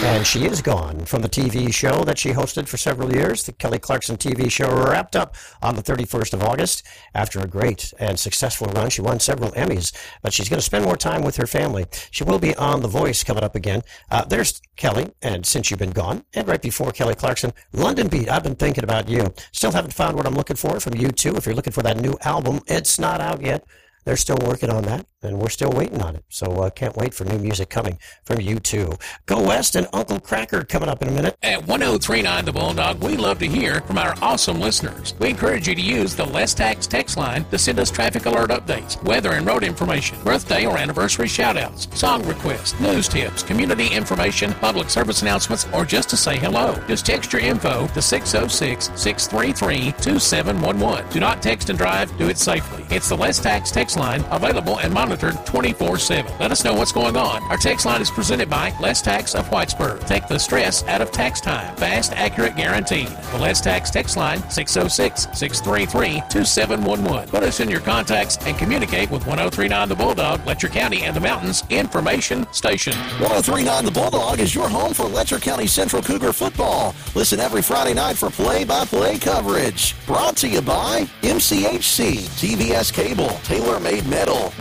And she is gone from the TV show that she hosted for several years. The Kelly Clarkson TV show wrapped up on the 31st of August. After a great and successful run, she won several Emmys, but she's going to spend more time with her family. She will be on The Voice coming up again. There's Kelly, and Since You've Been Gone, and right before Kelly Clarkson, London Beat, I've been thinking about you. Still haven't found what I'm looking for from U2. If you're looking for that new album, it's not out yet. They're still working on that, and we're still waiting on it. So can't wait for new music coming from U2. Go West and Uncle Cracker coming up in a minute. At 1039 The Bulldog, we love to hear from our awesome listeners. We encourage you to use the Less Tax text line to send us traffic alert updates, weather and road information, birthday or anniversary shout-outs, song requests, news tips, community information, public service announcements, or just to say hello. Just text your info to 606-633-2711. Do not text and drive. Do it safely. It's the Less Tax text line, available and monitored 24/7. Let us know what's going on. Our text line is presented by Less Tax of Whitesburg. Take the stress out of tax time. Fast, accurate, guaranteed. The Less Tax text line, 606-633-2711. Put us in your contacts and communicate with 1039 The Bulldog, Letcher County and the Mountains Information Station. 1039 The Bulldog is your home for Letcher County Central Cougar football. Listen every Friday night for play-by-play coverage. Brought to you by MCHC, TVS Cable, Taylor Made Metal,